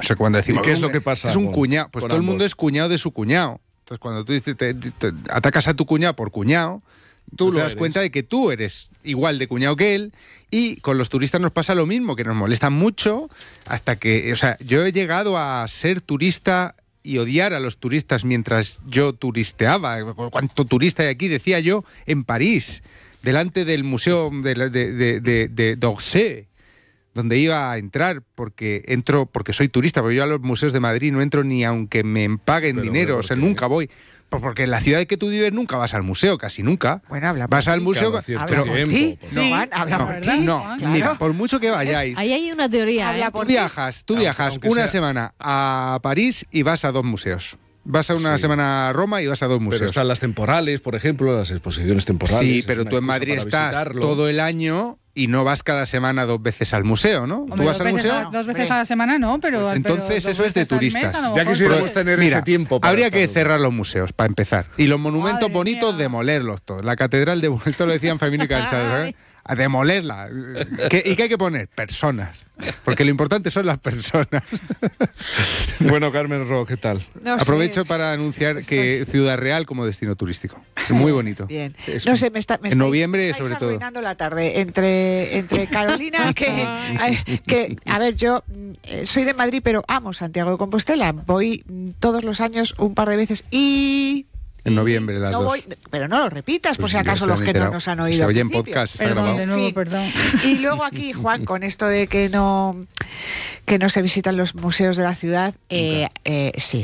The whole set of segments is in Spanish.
O sea, cuando decimos, ¿y qué es lo que pasa? Es un cuñado. Pues todo el mundo es cuñado de su cuñado. Entonces, cuando tú dices, te atacas a tu cuñado por cuñado, tú te das cuenta de que tú eres igual de cuñado que él. Y con los turistas nos pasa lo mismo, que nos molestan mucho hasta que... O sea, yo he llegado a ser turista y odiar a los turistas mientras yo turisteaba. ¿Cuánto turista hay aquí? Decía yo, en París, delante del museo de d'Orsay, donde iba a entrar porque soy turista, porque yo a los museos de Madrid no entro ni aunque me paguen dinero, o sea, nunca voy. Porque en la ciudad en que tú vives nunca vas al museo, casi nunca. Bueno, habla vas al museo, pero por ti. Mira, por mucho que vayáis. Ahí hay una teoría. Tú viajas una semana a París y vas a 2 museos. Vas a una semana a Roma y vas a 2 museos. Pero están las temporales, por ejemplo, las exposiciones temporales. Sí, pero tú en Madrid estás todo el año y no vas cada semana 2 veces al museo, ¿no? Hombre, ¿Tú vas al museo? 2 veces a la semana no, pero... Pues entonces eso es de turistas. Ya quisiéramos tener ese tiempo. Habría que cerrar los museos, para empezar. Y los monumentos bonitos, demolerlos todos. La catedral de... Esto lo decían Femino y Cansado, ¿eh? A demolerla. ¿Y qué hay que poner? Personas. Porque lo importante son las personas. Bueno, Carmen Ro, ¿qué tal? Aprovecho para anunciar que Ciudad Real como destino turístico. Es muy bonito. Bien. En noviembre, sobre todo. Arruinando la tarde entre Carolina, que a ver, yo soy de Madrid, pero amo Santiago de Compostela. Voy todos los años un par de veces y... En noviembre las 2. Pero no lo repitas, por si acaso los que no nos han oído. Se oye en podcast, está grabado. De nuevo, perdón. Y luego aquí, Juan, con esto de que no se visitan los museos de la ciudad, sí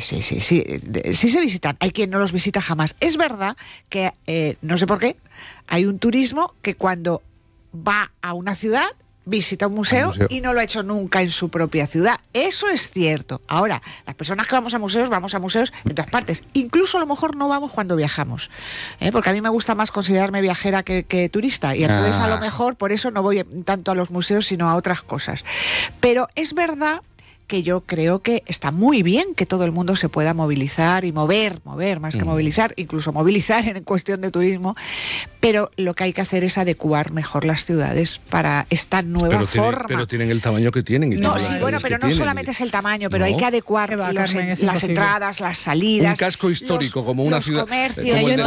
se visitan. Hay quien no los visita jamás. Es verdad que, no sé por qué, hay un turismo que cuando va a una ciudad visita un museo y no lo ha hecho nunca en su propia ciudad. Eso es cierto. Ahora, las personas que vamos a museos en todas partes. Incluso a lo mejor no vamos cuando viajamos. Porque a mí me gusta más considerarme viajera que turista. Y entonces a lo mejor por eso no voy tanto a los museos sino a otras cosas. Pero es verdad que yo creo que está muy bien que todo el mundo se pueda movilizar y mover más que movilizar, incluso movilizar en cuestión de turismo, pero lo que hay que hacer es adecuar mejor las ciudades para esta nueva forma. Pero tienen el tamaño que tienen. Pero no solamente es el tamaño, pero hay que adecuar las entradas, las salidas. Un casco histórico como una ciudad. Comercios. Yo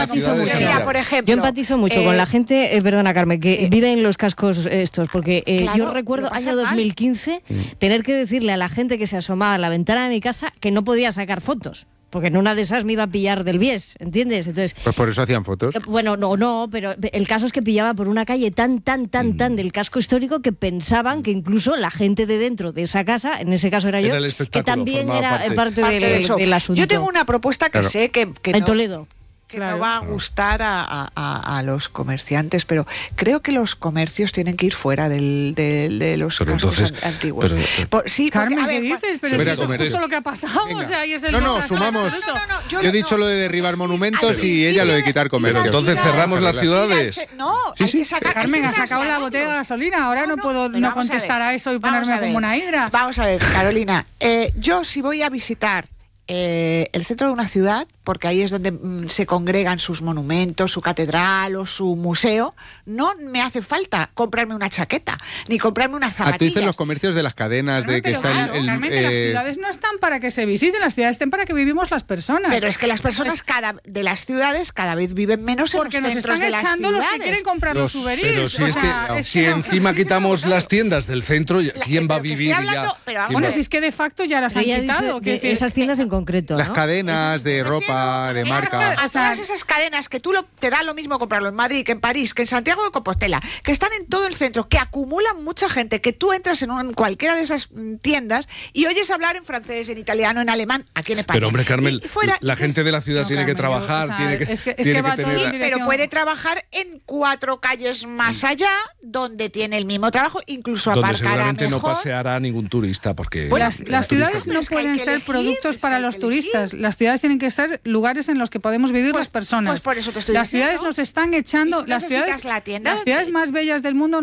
empatizo mucho con la gente, perdona Carmen, que vive en los cascos estos, porque yo recuerdo año 2015 tener que decirle a la gente que se asomaba a la ventana de mi casa que no podía sacar fotos. Porque en una de esas me iba a pillar del bies, ¿entiendes? Entonces, pues por eso hacían fotos. Bueno, no, pero el caso es que pillaba por una calle tan del casco histórico que pensaban que incluso la gente de dentro de esa casa, en ese caso era yo, que también era parte del asunto. Yo tengo una propuesta que sé que en Toledo. Que no va a gustar a los comerciantes, pero creo que los comercios tienen que ir fuera de los cascos antiguos. Carmen, ¿qué dices? Pero eso es justo lo que ha pasado. O sea, y es el sumamos. Yo he dicho lo de derribar monumentos y ella lo de quitar comercios. Entonces cerramos las ciudades. Hay que sacar. Carmen ha sacado la botella de gasolina. Ahora no puedo no contestar a eso y ponerme como una hidra. Vamos a ver, Carolina. Yo si voy a visitar el centro de una ciudad, porque ahí es donde se congregan sus monumentos, su catedral o su museo, no me hace falta comprarme una chaqueta, ni comprarme unas zapatillas. Tú dices los comercios de las cadenas, de que está Carmen, que las ciudades no están para que se visiten, las ciudades están para que vivimos las personas. Pero es que las personas de las ciudades cada vez viven menos en los centros de las ciudades. Porque nos están echando los que quieren comprar los souvenirs. Pero si encima quitamos las tiendas del centro, ¿quién va a vivir ya? Bueno, si es que de facto ya las han quitado. Esas tiendas en concreto, las cadenas de ropa, de marca. A todas esas cadenas que te da lo mismo comprarlo en Madrid, que en París, que en Santiago de Compostela, que están en todo el centro, que acumulan mucha gente, que tú entras en cualquiera de esas tiendas y oyes hablar en francés, en italiano, en alemán, aquí en España. Pero hombre, Carmen, la gente de la ciudad tiene que trabajar, tiene que tener... Pero puede trabajar en 4 calles más allá, donde tiene el mismo trabajo, incluso donde aparcará seguramente mejor. No paseará ningún turista, porque... Las ciudades no pueden ser productos para los turistas. Las ciudades tienen que ser lugares en los que podemos vivir las personas. Pues por eso te estoy las diciendo. Ciudades nos están echando... Las ciudades más bellas del mundo